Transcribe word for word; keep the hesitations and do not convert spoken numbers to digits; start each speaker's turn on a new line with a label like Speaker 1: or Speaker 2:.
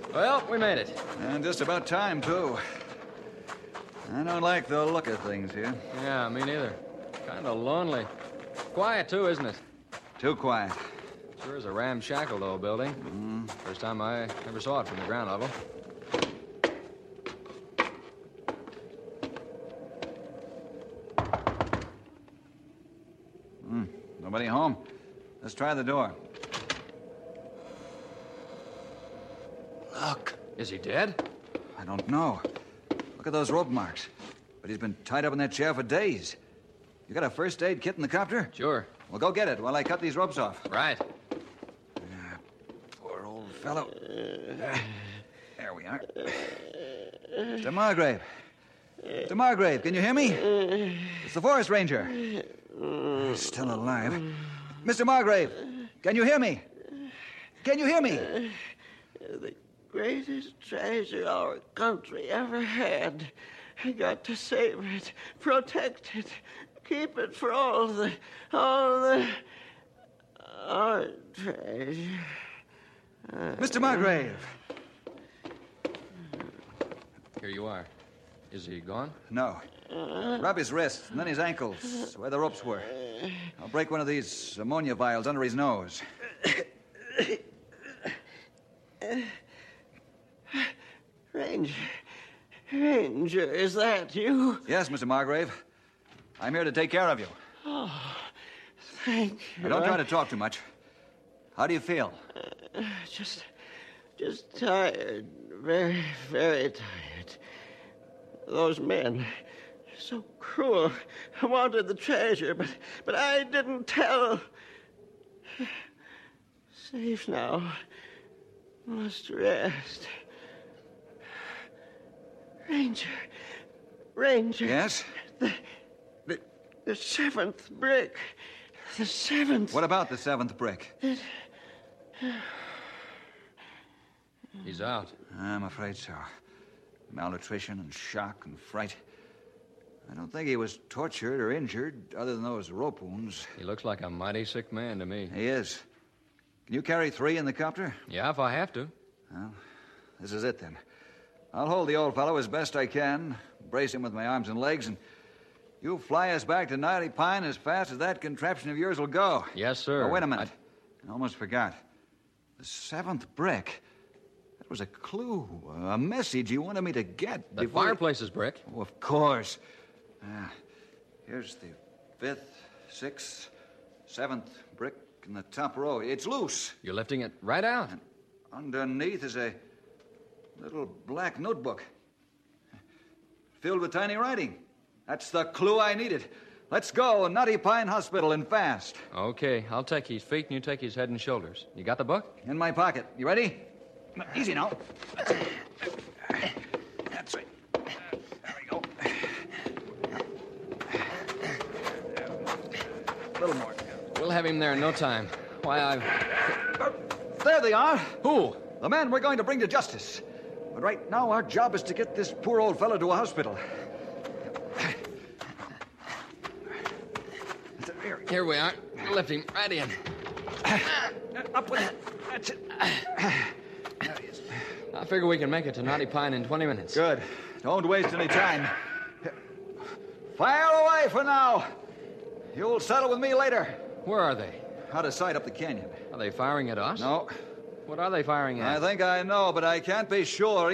Speaker 1: Well, we made it.
Speaker 2: And just about time, too. I don't like the look of things here.
Speaker 1: Yeah, me neither. Kind of lonely. Quiet, too, isn't it?
Speaker 2: Too quiet.
Speaker 1: Sure is a ramshackle old building.
Speaker 2: Mm.
Speaker 1: First time I ever saw it from the ground level.
Speaker 2: Mm. Nobody home. Let's try the door. Look.
Speaker 1: Is he dead?
Speaker 2: I don't know. Look at those rope marks. But he's been tied up in that chair for days. You got a first aid kit in the copter?
Speaker 1: Sure.
Speaker 2: Well, go get it while I cut these ropes off.
Speaker 1: Right.
Speaker 2: Uh, poor old fellow. Uh, there we are. Mister Margrave. Mister Margrave, can you hear me? It's the forest ranger. He's still alive. Mister Margrave, can you hear me? Can you hear me?
Speaker 3: The greatest treasure our country ever had. I got to save it, protect it, keep it for all the, all the, our treasure. Uh,
Speaker 2: Mister Margrave.
Speaker 1: Here you are. Is he gone?
Speaker 2: No. Rub his wrists and then his ankles, where the ropes were. I'll break one of these ammonia vials under his nose.
Speaker 3: Ranger, Ranger, is that you?
Speaker 2: Yes, Mister Margrave. I'm here to take care of you.
Speaker 3: Oh, thank you.
Speaker 2: Now, don't try to talk too much. How do you feel?
Speaker 3: Uh, just, just tired. Very, very tired. Those men, so cruel. I wanted the treasure, but, but I didn't tell. Safe now. Must rest. Ranger, Ranger.
Speaker 2: Yes?
Speaker 3: The, the, the seventh brick. The seventh.
Speaker 2: What about the seventh brick?
Speaker 3: It...
Speaker 1: He's out.
Speaker 2: I'm afraid so. Malnutrition and shock and fright. I don't think he was tortured or injured, other than those rope wounds.
Speaker 1: He looks like a mighty sick man to me.
Speaker 2: He is. Can you carry three in the copter?
Speaker 1: Yeah, if I have to.
Speaker 2: Well, this is it then. I'll hold the old fellow as best I can, brace him with my arms and legs, and you fly us back to Knotty Pine as fast as that contraption of yours will go.
Speaker 1: Yes, sir.
Speaker 2: Oh, wait a minute.
Speaker 1: I...
Speaker 2: I almost forgot. The seventh brick. That was a clue, a message you wanted me to get.
Speaker 1: The
Speaker 2: before...
Speaker 1: fireplace's brick.
Speaker 2: Oh, of course. Ah, here's the fifth, sixth, seventh brick in the top row. It's loose.
Speaker 1: You're lifting it right out.
Speaker 2: And underneath is a little black notebook filled with tiny writing. That's the clue I needed. Let's go, Knotty Pine Hospital, and fast.
Speaker 1: Okay, I'll take his feet and you take his head and shoulders. You got the book?
Speaker 2: In my pocket. You ready? Easy now. That's it. That's right. There we go. A little more.
Speaker 1: We'll have him there in no time. Why, I've...
Speaker 2: There they are.
Speaker 1: Who?
Speaker 2: The man we're going to bring to justice. But right now, our job is to get this poor old fellow to a hospital. Here,
Speaker 1: Here we are. Lift him right in.
Speaker 2: Up with it. That's it. There he is.
Speaker 1: I figure we can make it to Knotty Pine in twenty minutes.
Speaker 2: Good. Don't waste any time. Fire away for now. You'll settle with me later.
Speaker 1: Where are they?
Speaker 2: Out of sight up the canyon.
Speaker 1: Are they firing at us?
Speaker 2: No.
Speaker 1: What are they firing at?
Speaker 2: I think I know, but I can't be sure.